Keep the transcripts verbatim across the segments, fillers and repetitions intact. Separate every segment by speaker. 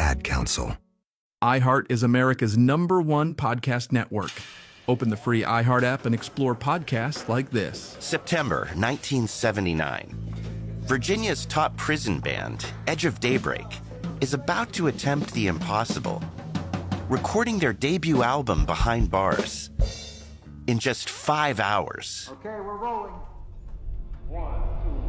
Speaker 1: Ad Council.
Speaker 2: iHeart is America's number one podcast network. Open the free iHeart app and explore podcasts like this.
Speaker 3: September nineteen seventy-nine. Virginia's top prison band, Edge of Daybreak, is about to attempt the impossible, recording their debut album Behind Bars in just five hours.
Speaker 4: Okay, we're rolling. One,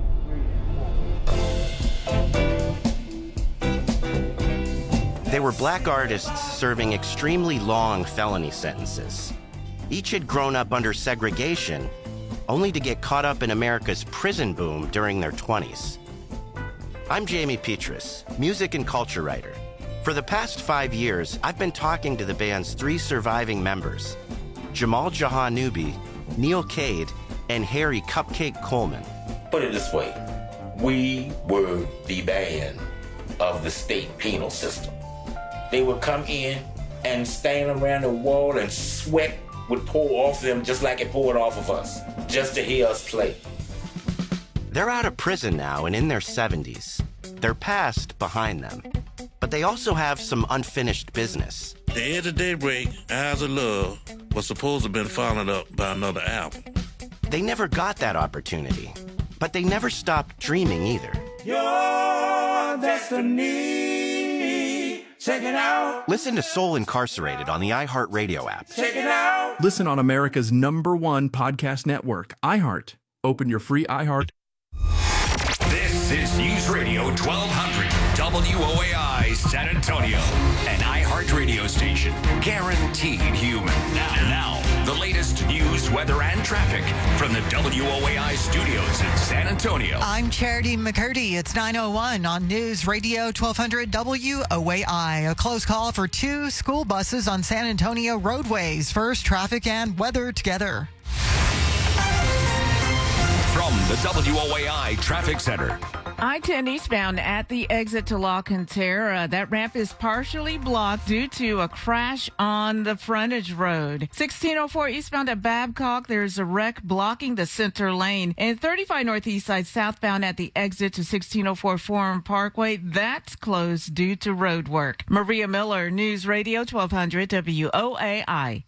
Speaker 4: two, three, four.
Speaker 3: They were black artists serving extremely long felony sentences. Each had grown up under segregation, only to get caught up in America's prison boom during their twenties. I'm Jamie Petrus, music and culture writer. For the past five years, I've been talking to the band's three surviving members, Jamal Jahanubi, Neil Cade, and Harry Cupcake Coleman.
Speaker 5: Put it this way, we were the band of the state penal system. They would come in and stand around the wall and sweat would pour off them just like it poured off of us, just to hear us play.
Speaker 3: They're out of prison now and in their seventies. Their past behind them. But they also have some unfinished business.
Speaker 6: The Edge of Daybreak, Eyes of Love, was supposed to have been followed up by another album.
Speaker 3: They never got that opportunity, but they never stopped dreaming either.
Speaker 4: Your destiny. Check it out.
Speaker 3: Listen to Soul Incarcerated on the iHeartRadio app.
Speaker 4: Check it out.
Speaker 2: Listen on America's number one podcast network, iHeart. Open your free iHeart.
Speaker 7: This is News Radio twelve hundred W O A I San Antonio, an iHeart radio station, guaranteed human. Now, now, the latest news, weather, and traffic from the W O A I studios in San Antonio.
Speaker 8: I'm Charity McCurdy. It's nine oh one on News Radio twelve hundred W O A I. A close call for two school buses on San Antonio roadways. First, traffic and weather together.
Speaker 7: From the W O A I Traffic Center.
Speaker 9: I ten eastbound at the exit to La Cantera. That ramp is partially blocked due to a crash on the frontage road. sixteen oh four eastbound at Babcock, there's a wreck blocking the center lane. And thirty-five northeast side southbound at the exit to sixteen oh four Forum Parkway, that's closed due to road work. Maria Miller, News Radio twelve hundred W O A I.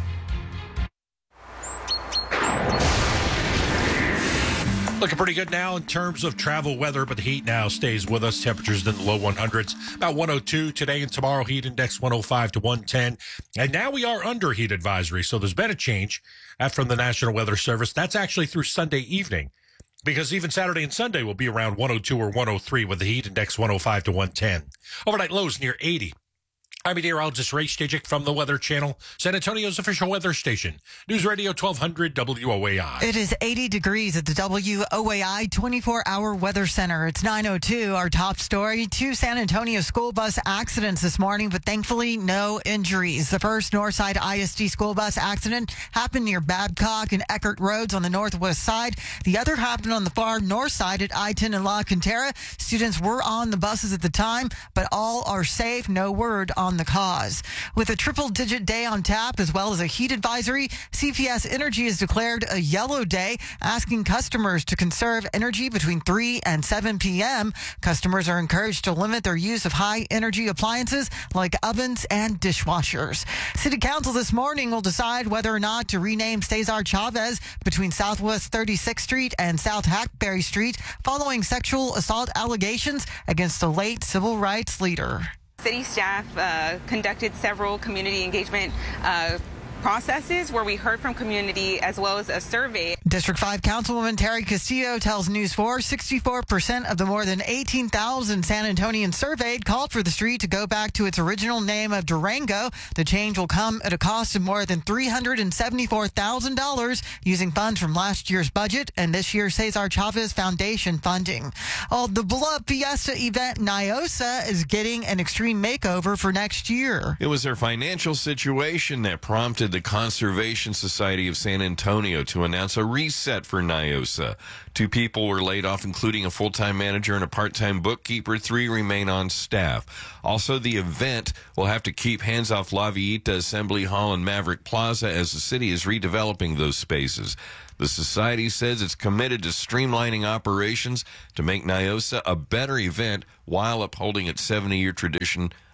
Speaker 10: Looking pretty good now in terms of travel weather, but the heat now stays with us. Temperatures in the low hundreds, about one oh two today and tomorrow. Heat index one oh five to one ten. And now we are under heat advisory, so there's been a change from the National Weather Service. That's actually through Sunday evening, because even Saturday and Sunday will be around one oh two or one oh three with the heat index one oh five to one ten. Overnight lows near eighty. I'm meteorologist Ray Stajic from the Weather Channel, San Antonio's official weather station. News Radio twelve hundred W O A I.
Speaker 8: It is eighty degrees at the W O A I twenty-four hour Weather Center. It's nine oh two. Our top story, two San Antonio school bus accidents this morning, but thankfully no injuries. The first Northside I S D school bus accident happened near Babcock and Eckert Roads on the northwest side. The other happened on the far north side at I ten and La Cantera. Students were on the buses at the time, but all are safe. No word on the cause. With a triple-digit day on tap as well as a heat advisory, C P S Energy has declared a yellow day, asking customers to conserve energy between three and seven p.m. Customers are encouraged to limit their use of high-energy appliances like ovens and dishwashers. City Council this morning will decide whether or not to rename Cesar Chavez between Southwest thirty-sixth Street and South Hackberry Street following sexual assault allegations against the late civil rights leader.
Speaker 11: City staff uh, conducted several community engagement uh, processes where we heard from community as well as a survey.
Speaker 8: District five Councilwoman Terry Castillo tells News four sixty-four percent of the more than eighteen thousand San Antonians surveyed called for the street to go back to its original name of Durango. The change will come at a cost of more than three hundred seventy-four thousand dollars using funds from last year's budget and this year's Cesar Chavez Foundation funding. Oh, the beloved Fiesta event Niosa is getting an extreme makeover for next year.
Speaker 12: It was their financial situation that prompted the Conservation Society of San Antonio to announce a reset for Niosa. Two people were laid off, including a full-time manager and a part-time bookkeeper. Three remain on staff. Also, the event will have to keep hands off La Villita Assembly Hall and Maverick Plaza as the city is redeveloping those spaces. The society says it's committed to streamlining operations to make Niosa a better event while upholding its seventy-year tradition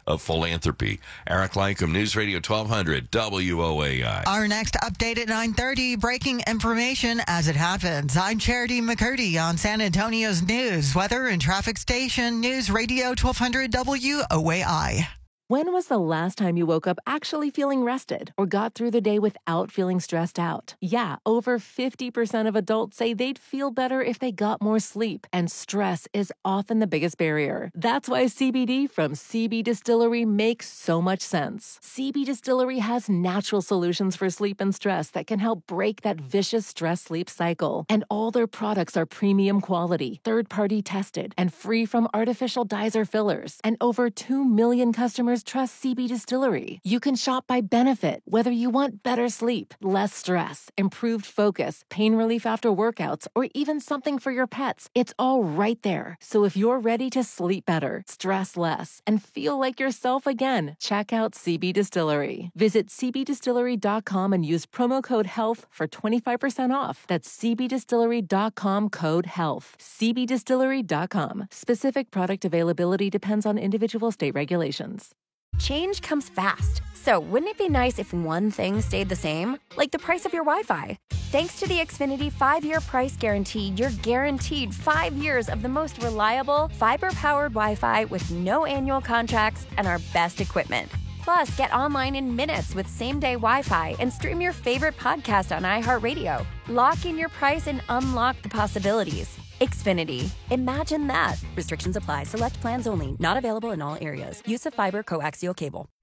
Speaker 12: of philanthropy. Eric Lycum, News Radio twelve hundred W O A I.
Speaker 8: Our next update at nine thirty, breaking information as it happens. I'm Charity McCurdy on San Antonio's news, weather, and traffic station, News Radio twelve hundred W O A I.
Speaker 1: When was the last time you woke up actually feeling rested or got through the day without feeling stressed out? Yeah, over fifty percent of adults say they'd feel better if they got more sleep, and stress is often the biggest barrier. That's why C B D from C B Distillery makes so much sense. C B Distillery has natural solutions for sleep and stress that can help break that vicious stress-sleep cycle. And all their products are premium quality, third-party tested, and free from artificial dyes or fillers. And over two million customers trust C B Distillery. You can shop by benefit, whether you want better sleep, less stress, improved focus, pain relief after workouts, or even something for your pets. It's all right there. So if you're ready to sleep better, stress less, and feel like yourself again, check out C B Distillery. Visit c b distillery dot com and use promo code HEALTH for twenty-five percent off. That's c b distillery dot com code HEALTH. c b distillery dot com. Specific product availability depends on individual state regulations.
Speaker 13: Change comes fast, so wouldn't it be nice if one thing stayed the same? Like the price of your Wi-Fi. Thanks to the Xfinity five-year price guarantee, you're guaranteed five years of the most reliable, fiber-powered Wi-Fi with no annual contracts and our best equipment. Plus, get online in minutes with same-day Wi-Fi and stream your favorite podcast on iHeartRadio. Lock in your price and unlock the possibilities. Xfinity. Imagine that.
Speaker 14: Restrictions apply. Select plans only. Not available in all areas. Use of fiber coaxial cable.